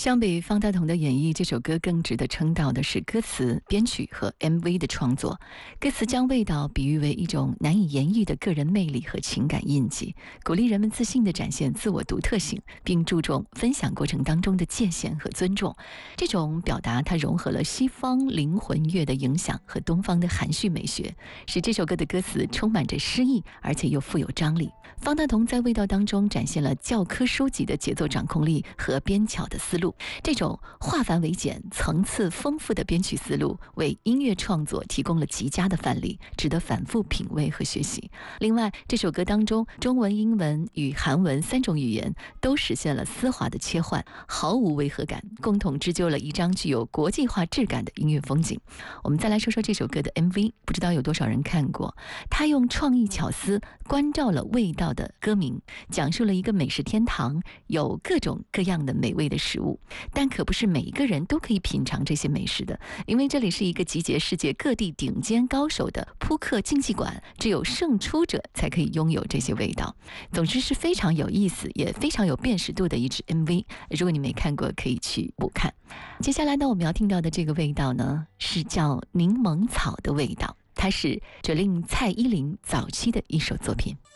相比方大同的演绎，这首歌更值得称道的是歌词、编曲和 MV 的创作。歌词将味道比喻为一种难以言喻的个人魅力和情感印记，鼓励人们自信地展现自我独特性，并注重分享过程当中的界限和尊重。这种表达它融合了西方灵魂乐的影响和东方的含蓄美学，使这首歌的歌词充满着诗意，而且又富有张力。方大同在味道当中展现了教科书级的节奏掌控力和编巧的思路，这种化繁为简、层次丰富的编曲思路为音乐创作提供了极佳的范例，值得反复品味和学习。另外，这首歌当中中文、英文与韩文3种语言都实现了丝滑的切换，毫无违和感，共同织就了一张具有国际化质感的音乐风景。我们再来说说这首歌的 MV， 不知道有多少人看过。他用创意巧思关照了味道的歌名，讲述了一个美食天堂，有各种各样的美味的食物，但可不是每一个人都可以品尝这些美食的，因为这里是一个集结世界各地顶尖高手的扑克竞技馆，只有胜出者才可以拥有这些味道。总之是非常有意思，也非常有辨识度的一支 MV， 如果你没看过可以去补看。接下来呢，我们要听到的这个味道呢，是叫柠檬草的味道，它是 Jolin 蔡依林早期的一首作品。